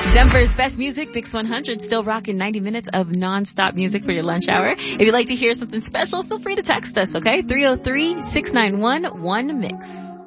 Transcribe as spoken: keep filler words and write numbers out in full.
Denver's best music, Mix one hundred, still rocking ninety minutes of non-stop music for your lunch hour. If you'd like to hear something special, feel free to text us, okay? three oh three, six nine one, one mix.